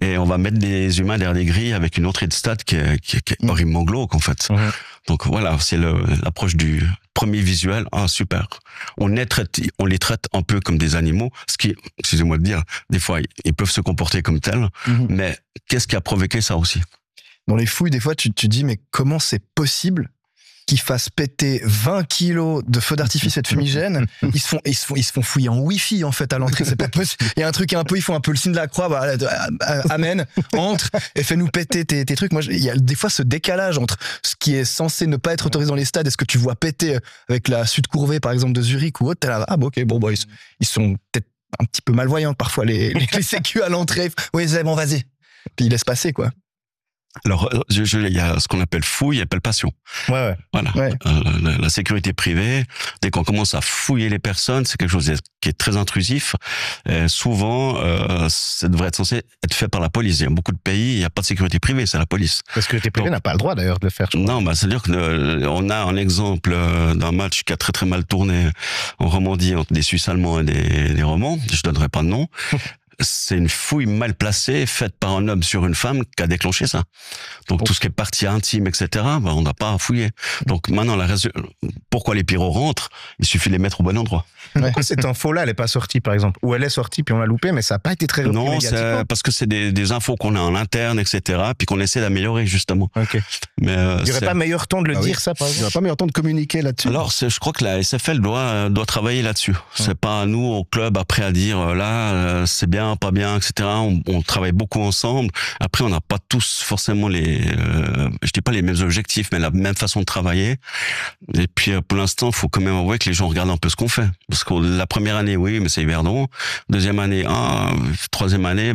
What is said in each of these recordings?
et on va mettre des humains derrière des grilles avec une entrée de stade qui est horriblement glauque en fait. Donc voilà, c'est l'approche du premier visuel. Ah super. On les traite un peu comme des animaux, ce qui, excusez-moi de dire, des fois ils peuvent se comporter comme tels, mais qu'est-ce qui a provoqué ça aussi? Dans les fouilles, des fois, tu dis, mais comment c'est possible qu'ils fassent péter 20 kilos de feux d'artifice et de fumigène? Ils se font fouiller en Wi-Fi, en fait, à l'entrée. C'est pas possible. Il y a un truc ils font un peu le signe de la croix, bah, amen, entre, et fais-nous péter tes trucs. Moi, il y a des fois ce décalage entre ce qui est censé ne pas être autorisé dans les stades et ce que tu vois péter avec la Sud Courvée, par exemple, de Zurich ou autre. T'es là, ils sont peut-être un petit peu malvoyants, parfois, les sécu à l'entrée. Oui, c'est bon, vas-y. Puis ils laissent passer, quoi. Alors, il y a ce qu'on appelle fouille et palpation. Ouais. Voilà. Ouais. La sécurité privée, dès qu'on commence à fouiller les personnes, c'est quelque chose qui est très intrusif. Et souvent, ça devrait être censé être fait par la police. Il y a beaucoup de pays, il n'y a pas de sécurité privée, c'est la police. La sécurité privée n'a pas le droit d'ailleurs de le faire. Non, c'est-à-dire on a un exemple d'un match qui a très très mal tourné en Romandie entre des Suisses allemands et des Romands. Je donnerai pas de nom. C'est une fouille mal placée, faite par un homme sur une femme, qui a déclenché ça. Donc tout ce qui est partie intime, etc., on n'a pas à fouiller. Donc maintenant, pourquoi les pyros rentrent? Il suffit de les mettre au bon endroit. Pourquoi cette info-là, elle n'est pas sortie, par exemple? Ou elle est sortie, puis on l'a loupée, mais ça n'a pas été très repris médiatiquement. Non, c'est parce que c'est des infos qu'on a en interne, etc., puis qu'on essaie d'améliorer, justement. Okay. Mais il n'y aurait pas meilleur temps de le dire, ça, par exemple? Il n'y aurait pas meilleur temps de communiquer là-dessus? Alors, je crois que la SFL doit travailler là-dessus. C'est pas à nous, au club, après, à dire, c'est bien, pas bien, etc. On travaille beaucoup ensemble. Après, on n'a pas tous forcément je dis pas les mêmes objectifs, mais la même façon de travailler. Et puis, pour l'instant, il faut quand même avouer que les gens regardent un peu ce qu'on fait. Parce que la première année, oui, mais c'est Yverdon. Deuxième année, troisième année,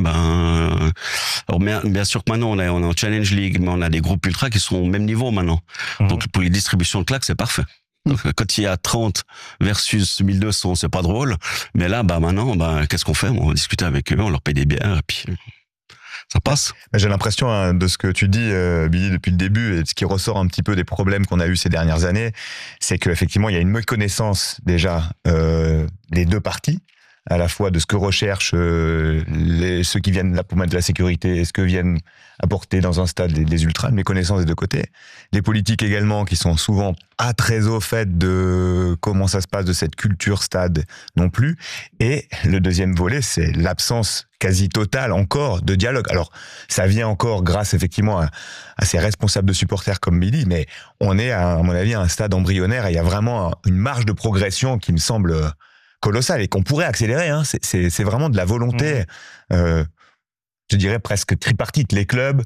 alors bien sûr que maintenant, on est en Challenge League, mais on a des groupes ultra qui sont au même niveau maintenant. Donc, pour les distributions de claques, c'est parfait. Donc, quand il y a 30 versus 1200, c'est pas drôle. Mais là, maintenant, qu'est-ce qu'on fait? On va discuter avec eux, on leur paye des bières, et puis ça passe. J'ai l'impression de ce que tu dis, Billy, depuis le début, et de ce qui ressort un petit peu des problèmes qu'on a eu ces dernières années, c'est qu'effectivement, il y a une méconnaissance déjà des deux parties, à la fois de ce que recherchent ceux qui viennent là pour mettre de la sécurité et ce que viennent apporter dans un stade les ultras, une méconnaissance des deux côtés. Les politiques également, qui sont souvent pas très au fait de comment ça se passe, de cette culture stade non plus. Et le deuxième volet, c'est l'absence quasi totale encore de dialogue. Alors, ça vient encore grâce effectivement à ces responsables de supporters comme Billy, mais on est, à mon avis, à un stade embryonnaire et il y a vraiment une marge de progression qui me semble colossale et qu'on pourrait accélérer. C'est vraiment de la volonté, je dirais presque tripartite, les clubs,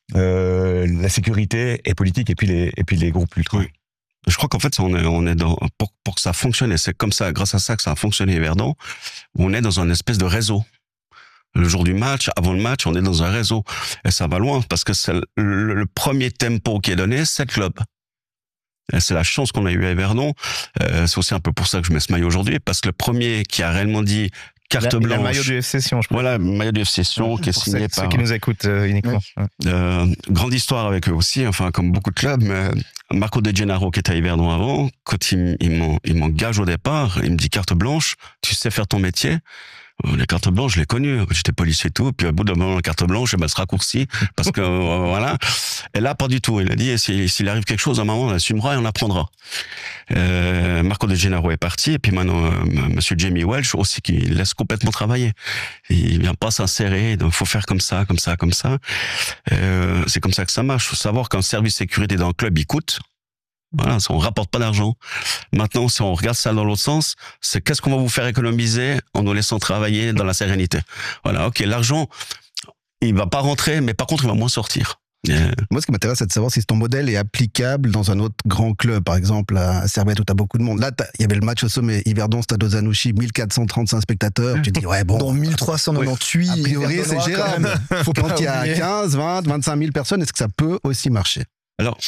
la sécurité et politique, et puis les groupes ultra. Oui. Je crois qu'en fait, on est pour que ça fonctionne, et c'est comme ça, grâce à ça que ça a fonctionné Yverdon, on est dans une espèce de réseau. Le jour du match, avant le match, on est dans un réseau. Et ça va loin, parce que c'est le premier tempo qui est donné, c'est le club. Et c'est la chance qu'on a eu à Yverdon. C'est aussi un peu pour ça que je mets ce maillot aujourd'hui, parce que le premier qui a réellement dit carte blanche. Le maillot du FC Sion, je crois. Voilà, le maillot du FC Sion, qui est signé par... Ceux qui nous écoutent uniquement. Grande histoire avec eux aussi, enfin, comme beaucoup de clubs, mais Marco De Gennaro, qui était à Yverdon avant, quand il m'engage au départ, il me dit carte blanche, tu sais faire ton métier. Les cartes blanches, je l'ai connu. J'étais policier et tout. Puis, au bout d'un moment, la carte blanche, elle se raccourcit. Parce que, voilà. Et là, pas du tout. Il a dit, s'il arrive quelque chose, à un moment, on assumera et on apprendra. Marco De Gennaro est parti. Et puis maintenant, monsieur Jamie Welch aussi, qui laisse complètement travailler. Il vient pas s'insérer. Donc, faut faire comme ça, comme ça, comme ça. C'est comme ça que ça marche. Faut savoir qu'un service sécurité dans le club, il coûte. Voilà, on rapporte pas d'argent. Maintenant, si on regarde ça dans l'autre sens, c'est qu'est-ce qu'on va vous faire économiser en nous laissant travailler dans la sérénité. Voilà, ok, l'argent, il va pas rentrer, mais par contre, il va moins sortir. Moi, ce qui m'intéresse, c'est de savoir si ton modèle est applicable dans un autre grand club, par exemple à Servette où tu as beaucoup de monde. Là, il y avait le match au sommet, Yverdon, Stade Zanouchi, 1435 spectateurs. Tu te dis, ouais, bon. Dont 1398. A priori, c'est gérable. Faut quand il y a 15, 20, 25 000 personnes, est-ce que ça peut aussi marcher? Alors,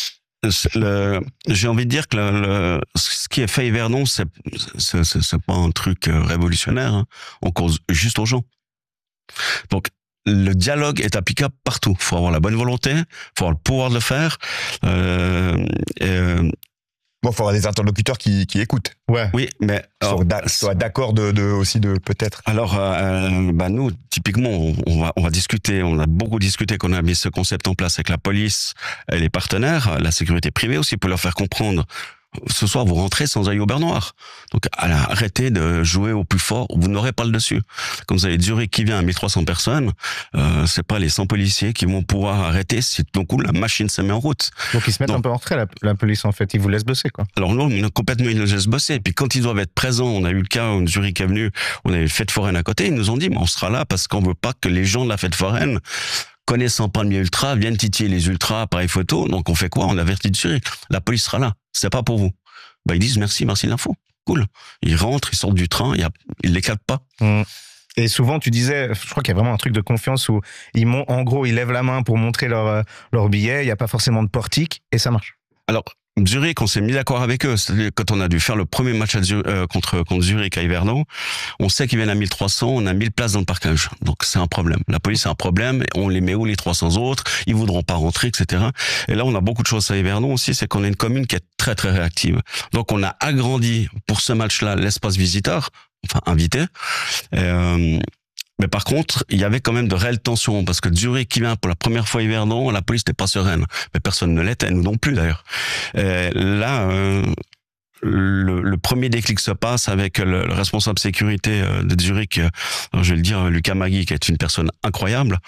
j'ai envie de dire que ce qui est fait Yverdon, c'est pas un truc révolutionnaire. Hein. On cause juste aux gens. Donc, le dialogue est applicable partout. Faut avoir la bonne volonté, faut avoir le pouvoir de le faire. Bon, il faut avoir des interlocuteurs qui écoutent. Ouais. Oui, mais Soit d'accord aussi de peut-être. alors, nous, typiquement, on va discuter. On a beaucoup discuté qu'on a mis ce concept en place avec la police et les partenaires, la sécurité privée aussi, pour leur faire comprendre. Ce soir, vous rentrez sans œil au beurre noir. Donc, arrêtez de jouer au plus fort. Vous n'aurez pas le dessus. Comme vous avez Zurich qui vient à 1300 personnes, c'est pas les 100 policiers qui vont pouvoir arrêter si tout d'un coup la machine se met en route. Donc ils se mettent un peu en retrait, la police, en fait. Ils vous laissent bosser, quoi. Alors nous, complètement, ils nous laissent bosser. Et puis quand ils doivent être présents, on a eu le cas où Zurich est venu, on avait une fête foraine à côté, ils nous ont dit, mais on sera là parce qu'on veut pas que les gens de la fête foraine, connaissant pas le milieu ultra, viennent titiller les ultras, appareil photo. Donc on fait quoi? On avertit Zurich. La police sera là. C'est pas pour vous. Ils disent merci de l'info. Cool. Ils rentrent, ils sortent du train, ils les calent pas. Et souvent, tu disais, je crois qu'il y a vraiment un truc de confiance où en gros, ils lèvent la main pour montrer leur billet, il n'y a pas forcément de portique, et ça marche. Alors, Zurich, on s'est mis d'accord avec eux. C'est-à-dire, quand on a dû faire le premier match contre Zurich à Yverdon, on sait qu'ils viennent à 1300, on a 1000 places dans le parcage. Donc c'est un problème. La police a un problème, on les met où les 300 autres, ils voudront pas rentrer, etc. Et là, on a beaucoup de choses à Yverdon aussi, c'est qu'on est une commune qui est très très réactive. Donc on a agrandi pour ce match-là l'espace visiteur, enfin invité. Mais par contre, il y avait quand même de réelles tensions, parce que Zurich qui vient pour la première fois à Yverdon, la police n'était pas sereine. Mais personne ne l'était, nous non plus d'ailleurs. Là, le premier déclic se passe avec le responsable sécurité de Zurich, je vais le dire, Lucas Magui, qui est une personne incroyable.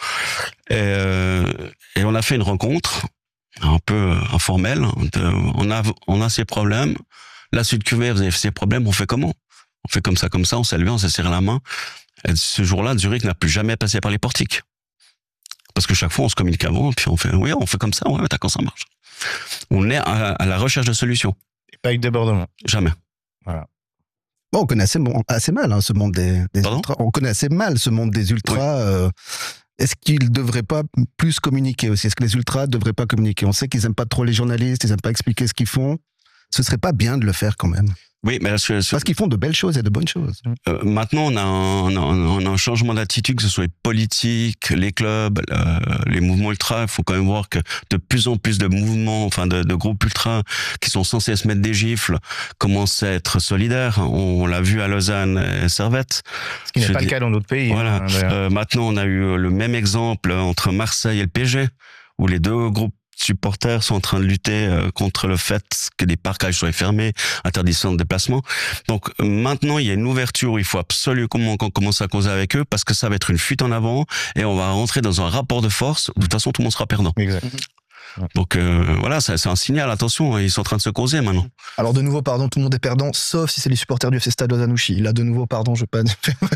Et on a fait une rencontre, un peu informelle. On a ces problèmes. La Sud QV, vous avez ces problèmes, on fait comment? On fait comme ça, on s'est levé, on s'est serré la main. Et ce jour-là, Zurich n'a plus jamais passé par les portiques. Parce que chaque fois, on se communique avant, puis on fait comme ça, ouais, d'accord, ça marche. On est à la recherche de solutions. Et pas avec débordement. Jamais. Voilà. Bon, on connaît assez mal ce monde des ultras. On connaît assez mal ce monde des ultras. Oui. Est-ce qu'ils ne devraient pas plus communiquer aussi? Est-ce que les ultras ne devraient pas communiquer? On sait qu'ils n'aiment pas trop les journalistes, ils n'aiment pas expliquer ce qu'ils font. Ce serait pas bien de le faire quand même. Oui, mais parce qu'ils font de belles choses et de bonnes choses. Maintenant, on a un changement d'attitude, que ce soit les politiques, les clubs, les mouvements ultra. Il faut quand même voir que de plus en plus de mouvements, enfin de groupes ultra qui sont censés se mettre des gifles, commencent à être solidaires. On l'a vu à Lausanne et Servette. Ce qui n'est pas le cas dans d'autres pays. Voilà. Maintenant, on a eu le même exemple entre Marseille et le PSG, où les deux groupes supporters sont en train de lutter contre le fait que les parcages soient fermés, interdisant de déplacement. Donc maintenant, il y a une ouverture où il faut absolument qu'on commence à causer avec eux, parce que ça va être une fuite en avant et on va rentrer dans un rapport de force où de toute façon tout le monde sera perdant. Exact. Donc voilà, c'est un signal, attention, ils sont en train de se causer maintenant. Alors de nouveau, pardon, tout le monde est perdant, sauf si c'est les supporters du FC Stade Anouchi. Là, de nouveau, pardon, je vais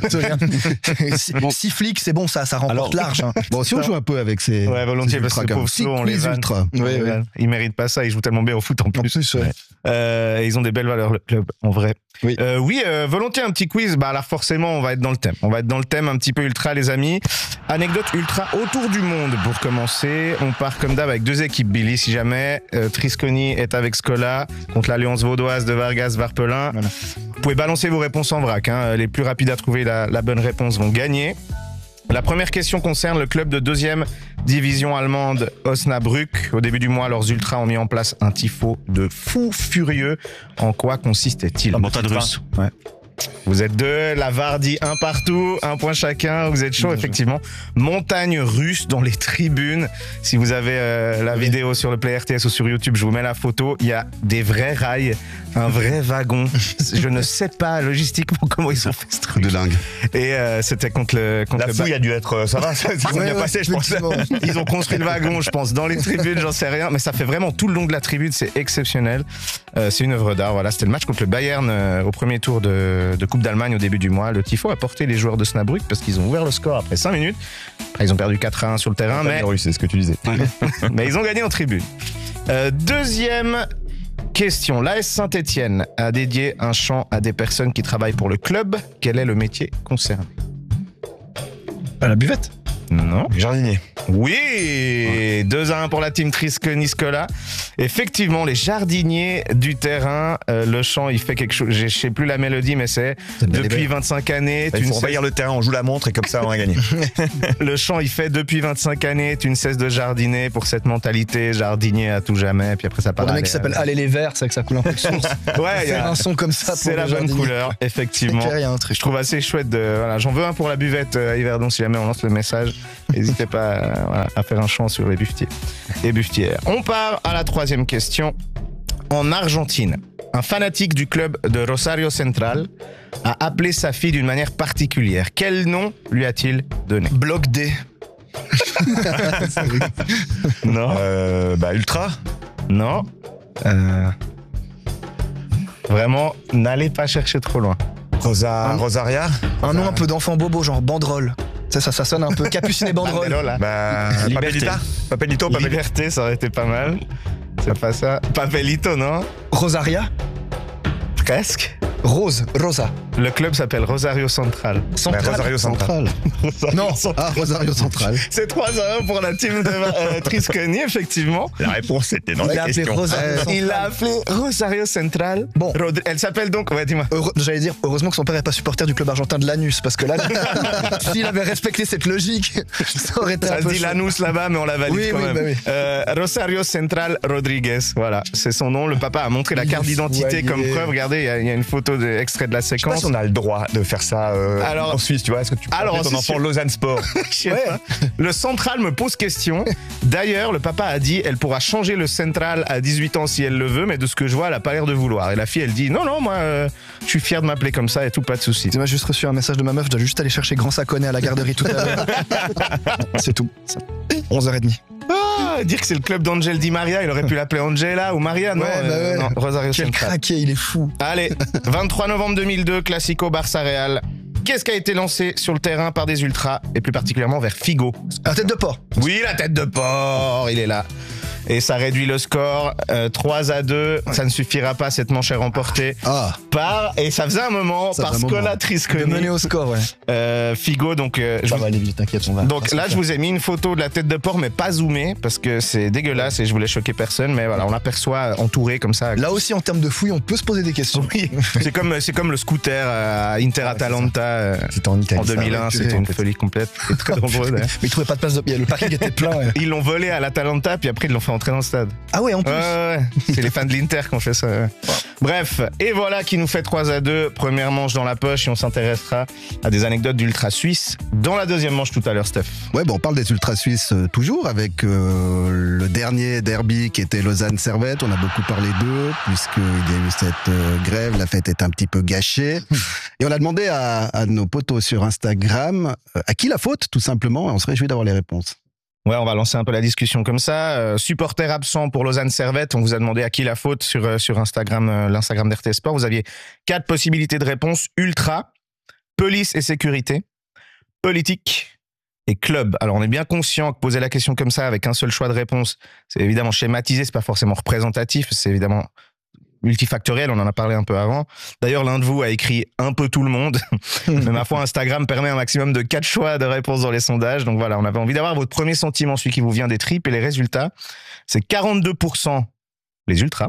pas... 6 flics, c'est bon, ça remporte large. Hein. Bon, si on joue un peu avec ces... Ouais, volontiers, parce que pauvres on les ultras. Ouais. Ils méritent pas ça, ils jouent tellement bien au foot en plus. Ils ont des belles valeurs, le club, en vrai. Oui, volontiers un petit quiz. Bah là, forcément, on va être dans le thème. On va être dans le thème un petit peu ultra, les amis. Anecdote ultra autour du monde pour commencer. On part comme d'hab avec deux équipes, Billy. Si jamais Trisconi est avec Scola contre l'Alliance vaudoise de Vargas-Varpelin, voilà. Vous pouvez balancer vos réponses en vrac. Hein. Les plus rapides à trouver la bonne réponse vont gagner. La première question concerne le club de 2e division allemande Osnabrück. Au début du mois, leurs ultras ont mis en place un tifo de fou furieux. En quoi consistait-il? La montagne russe. Ouais. Vous êtes deux, la VAR dit un partout, un point chacun, vous êtes chaud, effectivement. Montagne russe dans les tribunes. Si vous avez la vidéo sur le Play RTS ou sur YouTube, je vous mets la photo. Il y a des vrais rails, un vrai wagon. Je ne sais pas logistiquement comment ils ont fait ce truc. De dingue. Et c'était contre le fouille a dû être, ça va, ça s'est bien passé, je pense. Ils ont construit le wagon, je pense, dans les tribunes, j'en sais rien, mais ça fait vraiment tout le long de la tribune, c'est exceptionnel. C'est une œuvre d'art, voilà. C'était le match contre le Bayern au premier tour de Coupe d'Allemagne au début du mois. Le tifo a porté les joueurs de Osnabrück parce qu'ils ont ouvert le score après 5 minutes. Après, ils ont perdu 4-1 sur le terrain, mais c'est ce que tu disais. mais ils ont gagné en tribune. Deuxième question. L'AS Saint-Etienne a dédié un chant à des personnes qui travaillent pour le club. Quel est le métier concerné? À la buvette? Non. Jardinier. Oui, 2-1 pour la team Trisque-Nicolas. Effectivement, les jardiniers du terrain, le chant, il fait quelque chose. Je sais plus la mélodie, mais c'est depuis 25 années. Il faut envahir le terrain, on joue la montre et comme ça on va gagner. Le chant, il fait depuis 25 années. Tu ne cesses de jardiner pour cette mentalité, jardinier à tout jamais. Puis après, ça part. Pour le mec qui s'appelle Aller les Verts, c'est que ça coule un peu de source. Ouais, c'est un son comme ça. C'est la bonne couleur, effectivement. Clair, y a un truc. Je trouve assez chouette de. Voilà, j'en veux un pour la buvette à Yverdon si jamais on lance le message. N'hésitez pas à faire un chant sur les buffetiers et buffetières. On part à la troisième question. En Argentine, un fanatique du club de Rosario Central a appelé sa fille d'une manière particulière. Quel nom lui a-t-il donné? Bloc D. Non. Ultra. Non. Vraiment, n'allez pas chercher trop loin. Rosaria. Un nom un peu d'enfant bobo, genre banderole. Ça sonne un peu capucine et banderole. Liberté. Papelito. Liberté, ça aurait été pas mal. C'est pas ça. Papelito, non? Rosaria. Presque. Rosa. Le club s'appelle Rosario Central. Rosario Central. Non, Rosario Central. C'est 3-1 pour la team de Trisconi, effectivement. La réponse était dans la question. Il l'a appelé Rosario Central. Bon. Elle s'appelle donc... Ouais, dis-moi. J'allais dire, heureusement que son père n'est pas supporter du club argentin de Lanús, parce que là, s'il avait respecté cette logique, ça aurait été ça un se peu dit chaud. Lanús là-bas, mais on la valide quand même. Oui. Rosario Central Rodriguez, voilà, c'est son nom. Le papa a montré la carte d'identité comme preuve. Regardez, il y a une photo extrait de la Je sais séquence. pas si on a le droit de faire ça en Suisse, tu vois. Est-ce que tu peux appeler ton enfant Lausanne Sport? Je sais pas. Le Central me pose question. D'ailleurs, le papa a dit elle pourra changer le Central à 18 ans si elle le veut, mais de ce que je vois, elle a pas l'air de vouloir. Et la fille, elle dit non, moi, je suis fier de m'appeler comme ça et tout, pas de souci. Tu m'as juste reçu un message de ma meuf, je dois juste aller chercher Grand Saconnet à la garderie tout à l'heure. C'est tout. 11h30. Dire que c'est le club d'Angel Di Maria, il aurait pu l'appeler Angela ou Maria, non, non, Rosario Quel Central. craqué, il est fou. Allez, 23 novembre 2002, Classico Barça-Real. Qu'est-ce qui a été lancé sur le terrain par des ultras, et plus particulièrement vers Figo? La tête de porc. Oui, la tête de porc, il est là. Et ça réduit le score 3-2. Ça ne suffira pas, cette manche est remportée par, et ça faisait un moment, par Scola Trisconi. De mener au score, ouais. Figo, donc... ça va aller vite, t'inquiète, on va. Donc là, je vous ai mis une photo de la tête de porc, mais pas zoomée, parce que c'est dégueulasse et je voulais choquer personne, mais voilà, on l'aperçoit entouré comme ça. Là aussi, en termes de fouilles, on peut se poser des questions. Oui, c'est comme le scooter à Inter Atalanta en Italie. En 2001, c'était une folie complète. C'était très dangereux, d'ailleurs. Mais ils trouvaient pas de place le parking était plein. Ouais. Ils l'ont volé à l'Atalanta, puis après, ils l'ont fait entrer dans le stade. Ah ouais, en plus. C'est les fans de l'Inter qui ont fait ça. Ouais. Bref, et voilà qui nous fait 3-2. Première manche dans la poche et on s'intéressera à des anecdotes d'ultra suisses dans la deuxième manche tout à l'heure, Steph. Ouais, on parle des ultras suisses toujours avec le dernier derby qui était Lausanne-Servette. On a beaucoup parlé d'eux puisqu'il y a eu cette grève, la fête est un petit peu gâchée. Et on a demandé à nos potos sur Instagram à qui la faute, tout simplement, et on se réjouit d'avoir les réponses. Ouais, on va lancer un peu la discussion comme ça. Supporter absent pour Lausanne-Servette. On vous a demandé à qui la faute sur Instagram, l'Instagram d'RT Sport. Vous aviez 4 possibilités de réponse. Ultra, police et sécurité, politique et club. Alors, on est bien conscient que poser la question comme ça avec un seul choix de réponse, c'est évidemment schématisé, c'est pas forcément représentatif, c'est évidemment multifactoriel, on en a parlé un peu avant. D'ailleurs, l'un de vous a écrit un peu tout le monde. Mais ma foi, Instagram permet un maximum de 4 choix de réponses dans les sondages. Donc voilà, on avait envie d'avoir votre premier sentiment, celui qui vous vient des tripes. Et les résultats, c'est 42% les ultras,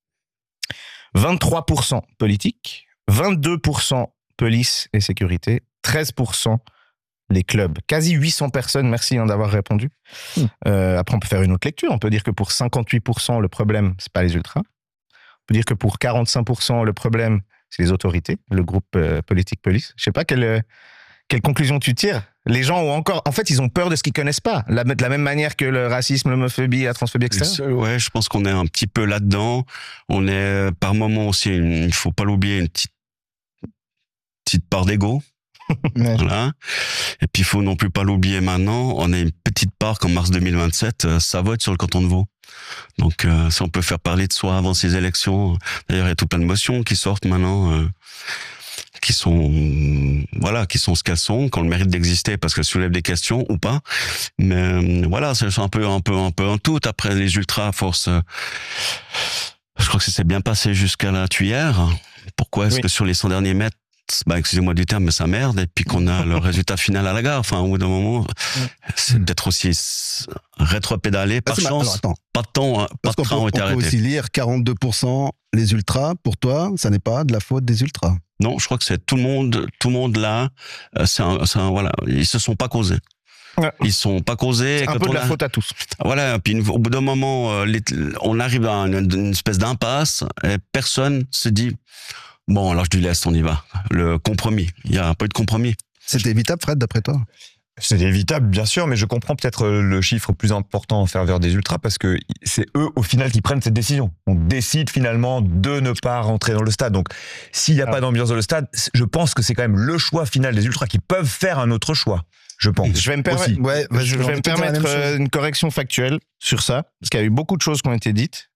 23% politique, 22% police et sécurité, 13% les clubs. Quasi 800 personnes, merci d'avoir répondu. Après, on peut faire une autre lecture. On peut dire que pour 58%, le problème, c'est pas les ultras. On peut dire que pour 45%, le problème, c'est les autorités, le groupe politique police. Je sais pas quelle conclusion tu tires. Les gens ont encore... En fait, ils ont peur de ce qu'ils connaissent pas. De la même manière que le racisme, l'homophobie, la transphobie, etc. Ouais, je pense qu'on est un petit peu là-dedans. On est par moments aussi, il faut pas l'oublier, une petite part d'ego. Voilà. Et puis il faut non plus pas l'oublier maintenant, on a une petite part qu'en mars 2027, ça vote sur le canton de Vaud. Donc si on peut faire parler de soi avant ces élections, d'ailleurs il y a tout plein de motions qui sortent maintenant, qui sont ce qu'elles sont, qui ont le mérite d'exister parce qu'elles soulèvent des questions ou pas. Mais voilà, c'est un peu en tout. Après les ultras, force, je crois que ça s'est bien passé jusqu'à la tuyère. Pourquoi est-ce que sur les 100 derniers mètres excusez-moi du terme, mais ça merde, et puis qu'on a le résultat final à la gare. Enfin, au bout d'un moment, c'est peut-être aussi rétro-pédalé, par chance. Alors, pas de temps, pas de train ont été arrêtés. On peut arrêtés. aussi lire 42% les ultras. Pour toi, ça n'est pas de la faute des ultras. Non, je crois que c'est tout le monde là. Voilà, ils se sont pas causés. Ouais. Ils sont pas causés. C'est un peu de la faute à tous. Voilà, puis au bout d'un moment, on arrive dans une espèce d'impasse et personne se dit bon, alors je lui laisse, on y va. Le compromis, il y a un peu de compromis. C'était évitable, Fred, d'après toi? C'est évitable, bien sûr, mais je comprends peut-être le chiffre plus important en faveur des ultras parce que c'est eux, au final, qui prennent cette décision. On décide finalement de ne pas rentrer dans le stade. Donc, s'il n'y a pas d'ambiance dans le stade, je pense que c'est quand même le choix final des ultras qui peuvent faire un autre choix. Je pense. Je vais me permettre, je vais me permettre une correction factuelle sur ça, parce qu'il y a eu beaucoup de choses qui ont été dites.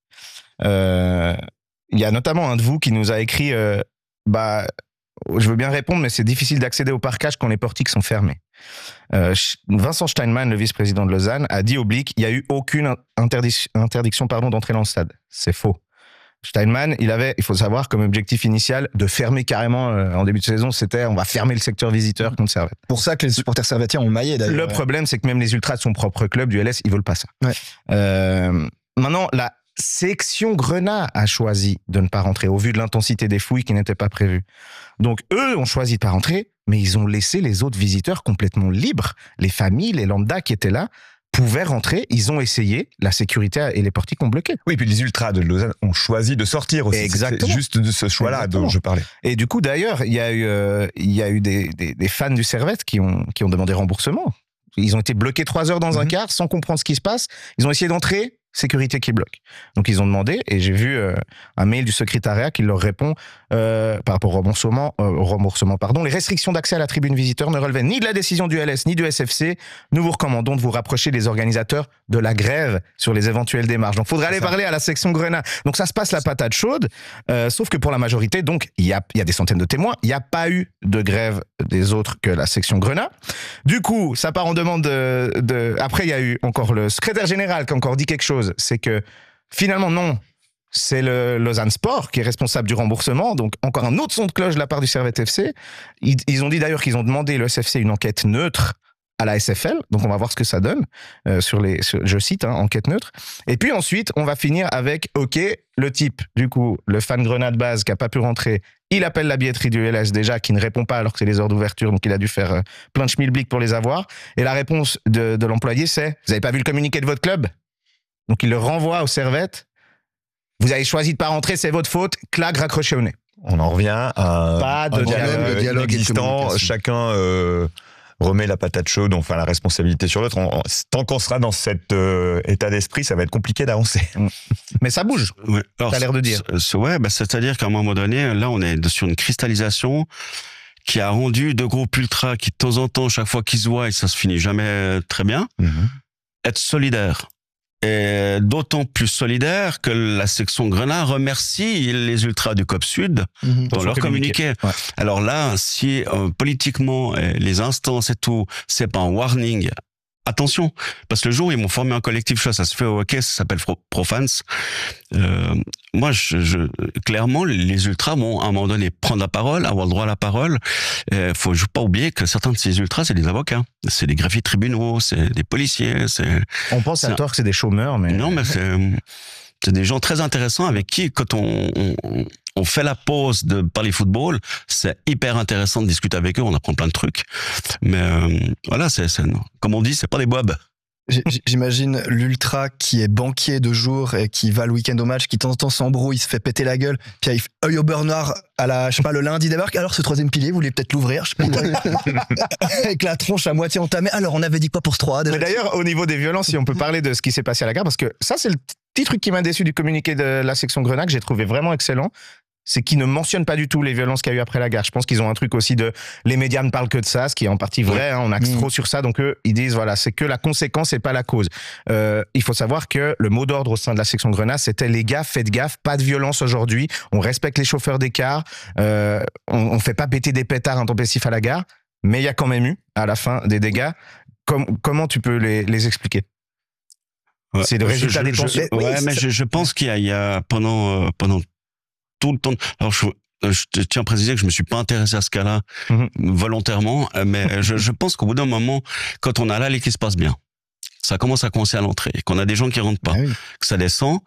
Il y a notamment un de vous qui nous a écrit je veux bien répondre, mais c'est difficile d'accéder au parquage quand les portiques sont fermés. Vincent Steinmann, le vice-président de Lausanne, a dit oblique, il n'y a eu aucune interdiction d'entrer dans le stade. C'est faux. Steinmann, il faut savoir, comme objectif initial, de fermer carrément, en début de saison, c'était on va fermer le secteur visiteur contre Servette. Pour ça que les supporters servétiens ont maillé d'ailleurs. Le problème, c'est que même les ultras de son propre club, du LS, ils veulent pas ça. Ouais. Maintenant, la section Grenat a choisi de ne pas rentrer au vu de l'intensité des fouilles qui n'étaient pas prévues. Donc eux ont choisi de pas rentrer, mais ils ont laissé les autres visiteurs complètement libres. Les familles, les lambda qui étaient là, pouvaient rentrer, ils ont essayé, la sécurité et les portiques ont bloqué. Oui, puis les ultras de Lausanne ont choisi de sortir aussi. Exactement. C'est juste de ce choix-là dont je parlais. Et du coup, d'ailleurs, il y a eu des fans du Servette qui ont demandé remboursement. Ils ont été bloqués 3 heures dans un car sans comprendre ce qui se passe. Ils ont essayé d'entrer, sécurité qui bloque. Donc ils ont demandé, et j'ai vu un mail du secrétariat qui leur répond par rapport au remboursement, les restrictions d'accès à la tribune visiteur ne relevaient ni de la décision du LS ni du SFC. Nous vous recommandons de vous rapprocher des organisateurs de la grève sur les éventuelles démarches. Donc il faudrait aller parler à la section Grenat. Donc ça se passe la patate chaude, sauf que pour la majorité, donc il y a des centaines de témoins, il n'y a pas eu de grève des autres que la section Grenat. Du coup, ça part en demande Après, il y a eu encore le secrétaire général qui a encore dit quelque chose. C'est que finalement, non, c'est le Lausanne Sport qui est responsable du remboursement. Donc, encore un autre son de cloche de la part du Servette FC. Ils ont dit d'ailleurs qu'ils ont demandé le SFC une enquête neutre à la SFL. Donc, on va voir ce que ça donne je cite, enquête neutre. Et puis ensuite, on va finir avec, le type, du coup, le fan Grenat de base qui a pas pu rentrer, il appelle la billetterie du LS déjà, qui ne répond pas alors que c'est les heures d'ouverture, donc il a dû faire plein de schmilblick pour les avoir. Et la réponse de l'employé, c'est « Vous avez pas vu le communiqué de votre club ?» Donc, il le renvoie au Servette. Vous avez choisi de pas rentrer, c'est votre faute. Claque, raccroché au nez. On en revient à pas de dialogue existant. Chacun remet la patate chaude, enfin la responsabilité sur l'autre. Tant qu'on sera dans cet état d'esprit, ça va être compliqué d'avancer. Mais ça bouge. Ouais. T'as l'air de dire. C'est-à-dire qu'à un moment donné, là, on est sur une cristallisation qui a rendu deux groupes ultras qui, de temps en temps, chaque fois qu'ils se voient, et ça se finit jamais très bien, être solidaires. Et d'autant plus solidaire que la section Grenat remercie les ultras du COP Sud dans leur communiqué. Ouais. Alors là, si politiquement, les instances et tout, c'est pas un warning, attention, parce que le jour où ils m'ont formé un collectif, ça se fait au hockey, ça s'appelle Profans. Moi, clairement, les ultras vont à un moment donné prendre la parole, avoir le droit à la parole. Faut pas oublier que certains de ces ultras, c'est des avocats, c'est des greffiers de tribunaux, c'est des policiers. On pense à tort que c'est des chômeurs, mais non, mais c'est des gens très intéressants avec qui, quand on fait la pause de parler football, c'est hyper intéressant de discuter avec eux, on apprend plein de trucs. Mais voilà, comme on dit, c'est pas des bobs. J'imagine l'ultra qui est banquier de jour et qui va le week-end au match, qui de temps en temps s'embrouille, il se fait péter la gueule, puis il fait œil au beurre noir le lundi débarque. Alors ce troisième pilier, vous voulez peut-être l'ouvrir, je sais pas. Avec la tronche à moitié entamée. Alors on avait dit quoi pour ce 3 déjà. Mais d'ailleurs, au niveau des violences, si on peut parler de ce qui s'est passé à la gare, parce que ça, c'est le petit truc qui m'a déçu du communiqué de la section Grenat, que j'ai trouvé vraiment excellent. C'est qu'ils ne mentionnent pas du tout les violences qu'il y a eu après la gare. Je pense qu'ils ont un truc aussi de les médias ne parlent que de ça, ce qui est en partie vrai. On axe trop sur ça, donc eux, ils disent voilà, c'est que la conséquence et pas la cause. Il faut savoir que le mot d'ordre au sein de la section Grenat, c'était les gars, faites gaffe, pas de violence aujourd'hui. On respecte les chauffeurs des cars. On fait pas péter des pétards intempestifs à la gare, mais il y a quand même eu à la fin des dégâts. Comment tu peux les expliquer? Ouais. C'est le résultat des tensions. Mais je pense qu'il y a pendant tout le temps. Alors je tiens à préciser que je me suis pas intéressé à ce cas-là volontairement, mais je pense qu'au bout d'un moment, quand on a l'allée qui se passe bien, ça commence à coincer à l'entrée, qu'on a des gens qui rentrent pas, que ça descend,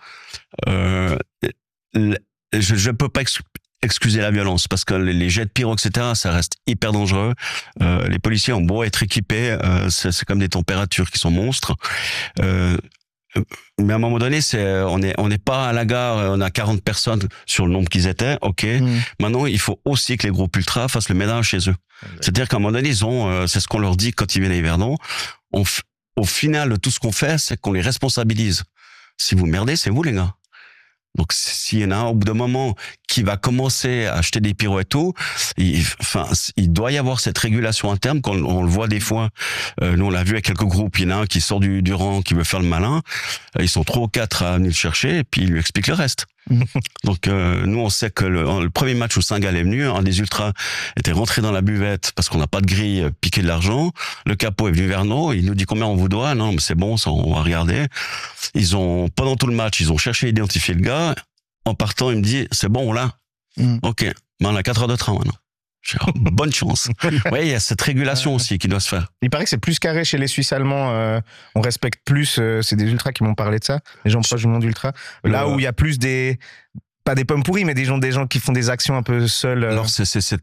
je peux pas excuser la violence, parce que les jets de pyro, etc., ça reste hyper dangereux. Les policiers ont beau être équipés, c'est comme des températures qui sont monstres. Mais à un moment donné, on n'est pas à la gare, on a 40 personnes sur le nombre qu'ils étaient, ok. Maintenant, il faut aussi que les groupes ultras fassent le ménage chez eux. C'est-à-dire qu'à un moment donné, c'est ce qu'on leur dit quand ils viennent à Yverdon. Au final, tout ce qu'on fait, c'est qu'on les responsabilise. Si vous merdez, c'est vous, les gars. Donc, s'il y en a un, au bout d'un moment, qui va commencer à acheter des pyros et tout, il doit y avoir cette régulation interne, on le voit des fois. Nous, on l'a vu avec quelques groupes. Il y en a un qui sort du rang, qui veut faire le malin. Ils sont 3 ou 4 à venir le chercher, et puis il lui explique le reste. Donc, nous, on sait que le premier match où Saint-Gall est venu, un des ultras était rentré dans la buvette parce qu'on n'a pas de grille, piqué de l'argent. Le capot est venu vers nous, il nous dit combien on vous doit. Non, mais c'est bon, ça, on va regarder. Pendant tout le match, ils ont cherché à identifier le gars. En partant, il me dit, c'est bon, on l'a. Ok, mais on a 4 heures de train maintenant. Bonne chance. Oui, il y a cette régulation aussi qui doit se faire. Il paraît que c'est plus carré chez les Suisses allemands. On respecte plus. C'est des ultras qui m'ont parlé de ça. Les gens proches du monde ultra. Là où il y a plus pas des pommes pourries, mais des gens qui font des actions un peu seuls. Alors c'est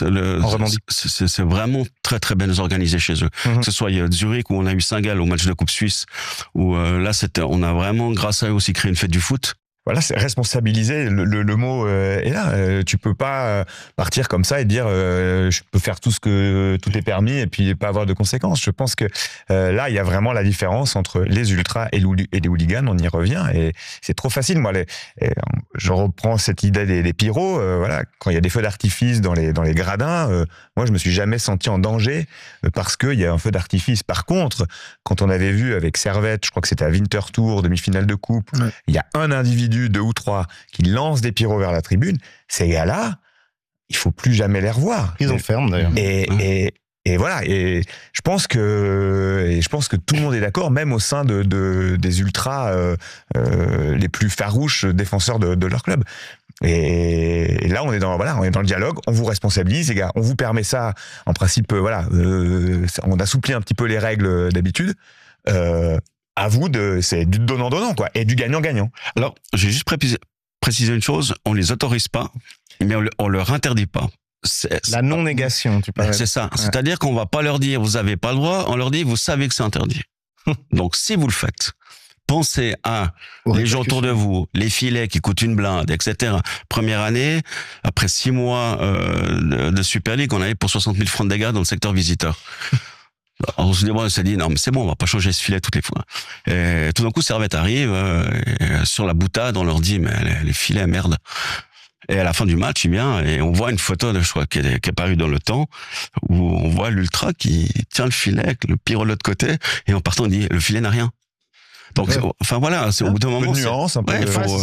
vraiment très très bien organisé chez eux. Que ce soit Zurich où on a eu Saint-Gall au match de Coupe Suisse, où là on a vraiment grâce à eux aussi créé une fête du foot. Voilà, c'est responsabiliser. Le mot est là. Tu peux pas partir comme ça et dire je peux faire tout est permis et puis pas avoir de conséquences. Je pense que là, il y a vraiment la différence entre les ultras et les hooligans. On y revient et c'est trop facile. Moi, je reprends cette idée des pyros. Voilà, quand il y a des feux d'artifice dans les gradins, moi, je me suis jamais senti en danger parce qu'il y a un feu d'artifice. Par contre, quand on avait vu avec Servette, je crois que c'était à Winterthur, demi-finale de coupe, il y a un individu 2 ou 3 qui lancent des pyros vers la tribune, ces gars-là, il faut plus jamais les revoir. Ils en ferment d'ailleurs. Et voilà. Et je pense que tout le monde est d'accord, même au sein des ultras les plus farouches défenseurs de leur club. Et là, on est dans le dialogue. On vous responsabilise, les gars. On vous permet ça. En principe, on assouplit un petit peu les règles d'habitude. À vous c'est du donnant-donnant, quoi, et du gagnant-gagnant. Alors, j'ai juste précisé une chose, on les autorise pas, mais on leur interdit pas. La non-négation, tu parles. C'est ça. Ouais. C'est-à-dire qu'on va pas leur dire, vous avez pas le droit, on leur dit, vous savez que c'est interdit. Donc, si vous le faites, pensez à les gens autour de vous, les filets qui coûtent une blinde, etc. Première année, après 6 mois de Super League, on avait pour 60 000 francs de dégâts dans le secteur visiteur. Alors, on s'est dit, non, mais c'est bon, on va pas changer ce filet toutes les fois. Et tout d'un coup, Servette arrive, sur la boutade, on leur dit, mais les filets, merde. Et à la fin du match, il vient, et on voit une photo, je crois, qui est parue dans le temps, où on voit l'ultra qui tient le filet, avec le pyro de l'autre côté, et en partant, on dit, le filet n'a rien. Donc, enfin voilà, c'est au bout d'un moment. Un peu de nuance, un peu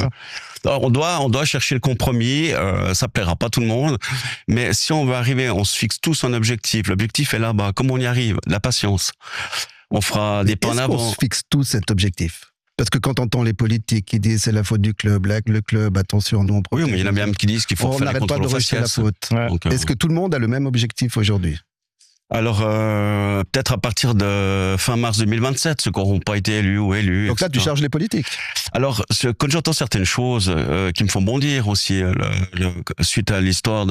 on doit chercher le compromis. Ça plaira pas tout le monde, mais si on veut arriver, on se fixe tous un objectif. L'objectif est là-bas. Comment on y arrive? La patience. On fera des pas en avant. On se fixe tous cet objectif. Parce que quand on entend les politiques qui disent c'est la faute du club, le club, attention, nous on protège. Oui, mais il y en a bien qui disent qu'il faut faire les contrôles aux faciès. Est-ce que tout le monde a le même objectif aujourd'hui? Alors, peut-être à partir de fin mars 2027, ceux qui n'auront pas été élus ou élus. Donc là, tu charges les politiques. Alors, quand j'entends certaines choses qui me font bondir aussi, suite à l'histoire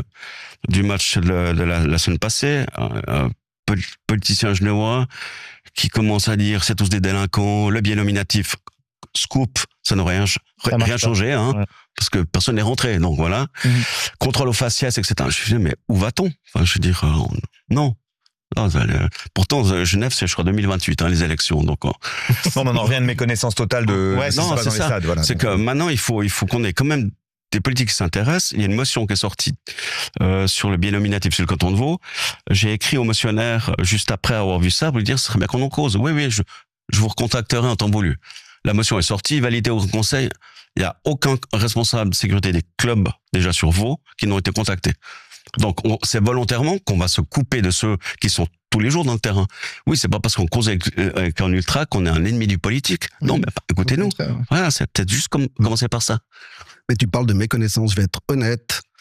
du match de la semaine passée, un politicien genevois qui commence à dire c'est tous des délinquants, le biais nominatif, scoop, ça n'aurait rien changé, hein, parce que personne n'est rentré, donc voilà. Contrôle aux faciès, etc. Je me suis dit, mais où va-t-on? Enfin, je veux dire, non. Pourtant, Genève, c'est, je crois, 2028, les élections. Donc, non, on en revient de méconnaissance totale de ce qui se passe dans les stades. Voilà. C'est que maintenant, il faut qu'on ait quand même des politiques qui s'intéressent. Il y a une motion qui est sortie sur le biais nominatif sur le canton de Vaud. J'ai écrit au motionnaire juste après avoir vu ça pour lui dire, ce serait bien qu'on en cause. Oui, je vous recontacterai en temps voulu. La motion est sortie, validée au conseil. Il n'y a aucun responsable de sécurité des clubs, déjà sur Vaud, qui n'ont été contactés. Donc, c'est volontairement qu'on va se couper de ceux qui sont tous les jours dans le terrain. Oui, c'est pas parce qu'on cause avec un ultra qu'on est un ennemi du politique. Non, mais écoutez-nous. Voilà, c'est peut-être juste commencer par ça. Mais tu parles de méconnaissance, je vais être honnête.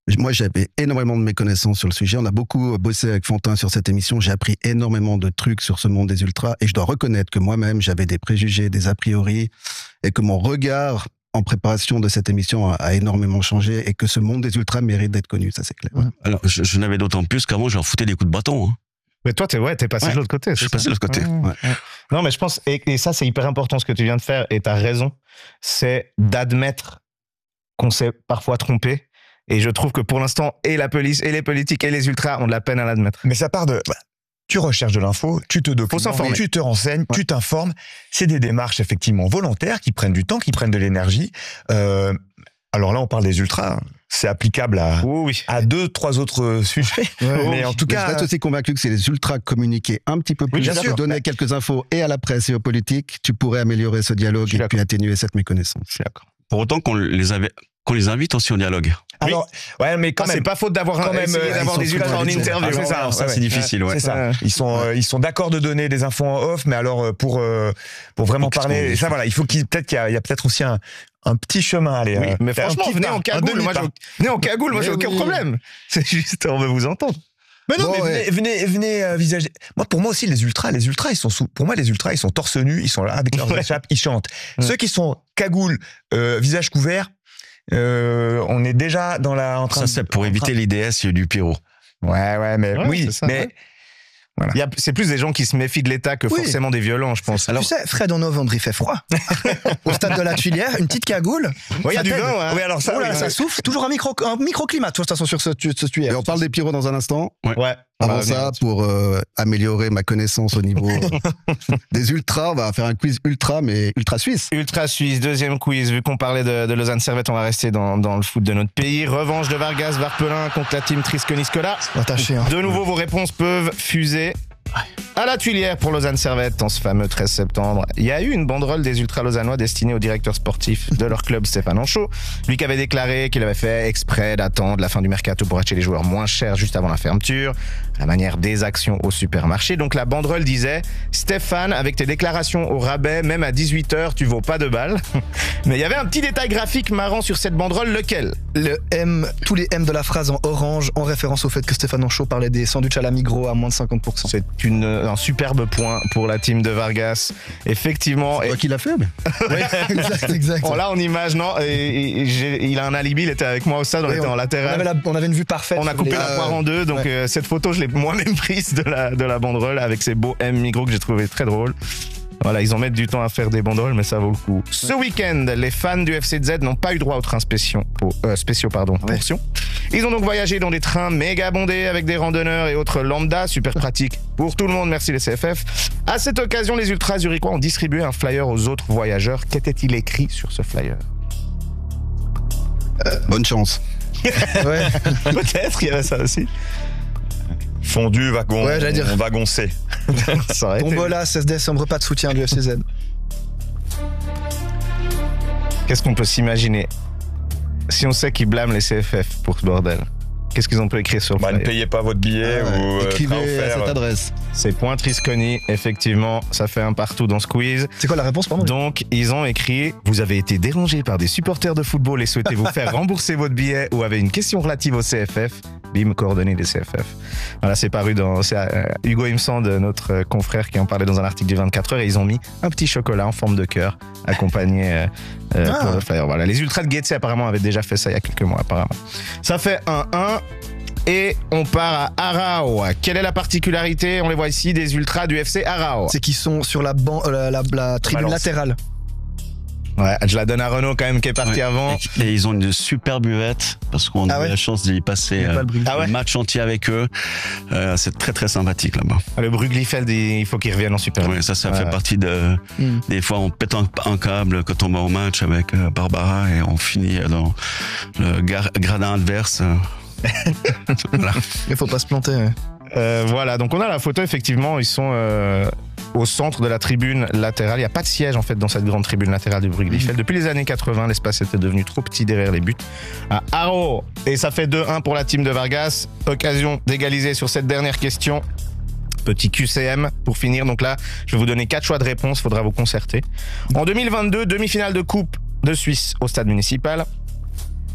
Moi, j'avais énormément de méconnaissances sur le sujet. On a beaucoup bossé avec Fantin sur cette émission. J'ai appris énormément de trucs sur ce monde des ultras. Et je dois reconnaître que moi-même, j'avais des préjugés, des a priori, et que mon regard en préparation de cette émission a énormément changé, et que ce monde des ultras mérite d'être connu, ça c'est clair. Ouais. Alors, je n'avais d'autant plus qu'avant, je leur foutais des coups de bâton. Hein. Mais toi, t'es passé de l'autre côté. Je suis passé de l'autre côté. Ouais. Non, mais je pense, et ça, c'est hyper important ce que tu viens de faire, et t'as raison, c'est d'admettre qu'on s'est parfois trompé. Et je trouve que pour l'instant, et la police, et les politiques, et les ultras ont de la peine à l'admettre. Mais ça part de... Tu recherches de l'info, tu te documentes, s'informer. tu te renseignes, tu t'informes. C'est des démarches effectivement volontaires qui prennent du temps, qui prennent de l'énergie. Alors là, on parle des ultras. C'est applicable à 2-3 autres sujets. Mais en tout cas, je reste aussi convaincu que si les ultras communiquaient un petit peu plus, bien sûr. donnaient quelques infos et à la presse et aux politiques, tu pourrais améliorer ce dialogue et puis atténuer cette méconnaissance. Je suis d'accord. Pour autant qu'on les invite aussi au dialogue. alors, ouais, mais quand même. C'est pas faute d'avoir des ultras en interview. C'est ça, Ça, c'est difficile, ouais. C'est ça. Ils sont d'accord de donner des infos en off, mais alors pour vraiment parler, ça voilà, il faut qu'il y a peut-être aussi un petit chemin à aller. Oui, mais franchement, venez en cagoule. Moi, j'ai aucun problème. C'est juste, on veut vous entendre. Mais non, venez visager. Pour moi aussi, les ultras, ils sont pour moi, les ultras, ils sont torse nu, ils sont là avec leurs échappes, ils chantent. Ceux qui sont cagoule, visage couvert, on est déjà dans en train ça, c'est pour éviter l'IDS du pyro. Ouais, mais oui, c'est ça, mais voilà. C'est plus des gens qui se méfient de l'État que forcément des violents, je pense. Alors, tu sais, Fred, en novembre, il fait froid. Au stade de la Tuilière, une petite cagoule. Il y a du t'aide. vin, Oui, alors ça, Ça souffle. Toujours un microclimat, de toute façon, sur ce tuilière. Et on parle des pyros dans un instant. Ouais. Avant ça, pour améliorer ma connaissance au niveau des ultras, on va faire un quiz ultra, mais ultra suisse. Ultra Suisse, deuxième quiz. Vu qu'on parlait de Lausanne Servette, on va rester dans le foot de notre pays. Revanche de Vargas Varpelin contre la team Trisconi-Scola. Attaché, hein. De nouveau, vos réponses peuvent fuser à la Tuilière pour Lausanne Servette en ce fameux 13 septembre. Il y a eu une banderole des ultras lausannois destinée au directeur sportif de leur club, Stéphane Anchaud. Lui qui avait déclaré qu'il avait fait exprès d'attendre la fin du mercato pour acheter les joueurs moins chers juste avant la fermeture, à la manière des actions au supermarché. Donc la banderole disait « Stéphane, avec tes déclarations au rabais, même à 18h, tu vaux pas de balles. » Mais il y avait un petit détail graphique marrant sur cette banderole, lequel ? Le M, tous les M de la phrase en orange, en référence au fait que Stéphane Anchaud parlait des sandwichs à la Migros à moins de 50%. C'est un superbe point pour la team de Vargas. Effectivement. C'est toi qui l'a fait, mais... Oui, exact. Bon, là, en image, non. Il a un alibi, il était avec moi au stade, on était en latéral. On avait une vue parfaite. On a coupé la poire en deux, donc cette photo, je l'ai moi-même prise de la banderole avec ces beaux M Migros que j'ai trouvé très drôles. Voilà, ils en mettent du temps à faire des banderoles, mais ça vaut le coup. Ce week-end, les fans du FCZ n'ont pas eu droit aux trains spéciaux, portions. Ils ont donc voyagé dans des trains méga bondés avec des randonneurs et autres lambda, super pratique pour tout le monde, merci les CFF. À cette occasion, les ultras zurichois ont distribué un flyer aux autres voyageurs. Qu'était-il écrit sur ce flyer ? Bonne chance. Ouais. Peut-être, il y avait ça aussi. fondu, wagon, Ouais, j'allais dire. wagon C. Ça aurait été- Tombola, 16 décembre, pas de soutien du FCZ. Qu'est-ce qu'on peut s'imaginer si on sait qu'ils blâment les CFF pour ce bordel? Qu'est-ce qu'ils ont pu écrire sur le Bah, ne flyer? payez pas votre billet ou train Écrivez à offert. cette adresse. C'est point Trisconi, effectivement, ça fait un partout dans ce quiz. C'est quoi la réponse, pardon? Donc, ils ont écrit « Vous avez été dérangé par des supporters de football et souhaitez vous faire rembourser votre billet ou avez une question relative au CFF. » Bim, coordonnées des CFF. Voilà, c'est paru dans... C'est Hugo Imsand, notre confrère, qui en parlait dans un article du 24 heures et ils ont mis un petit chocolat en forme de cœur accompagné pour le flyer. Voilà, les Ultras de Guetze apparemment avaient déjà fait ça il y a quelques mois, apparemment. Ça fait 1-1. Et on part à Arao. Quelle est la particularité, on les voit ici, des ultras du FC Arao? C'est qu'ils sont sur la tribune Balance. latérale. Ouais, je la donne à Renaud quand même qui est parti Ouais. avant. Et ils ont une super buvette parce qu'on a eu la chance d'y passer Pas le bruit. Ah ouais. un match entier avec eux. C'est très très sympathique là-bas. Le Bruglifeld, il faut qu'il revienne en Super League. Ouais, ça Ouais. fait partie de... Des fois, on pète un câble quand on va au match avec Barbara et on finit dans le gradin adverse. Voilà. Il faut pas se planter. Ouais. Voilà, donc on a la photo, effectivement, ils sont au centre de la tribune latérale. Il n'y a pas de siège en fait dans cette grande tribune latérale du Bruglifeld. Depuis les années 80, l'espace était devenu trop petit derrière les buts à Arao. Et ça fait 2-1 pour la team de Vargas. Occasion d'égaliser sur cette dernière question. Petit QCM pour finir. Donc là, je vais vous donner 4 choix de réponse. Faudra vous concerter. En 2022, demi-finale de Coupe de Suisse au stade municipal.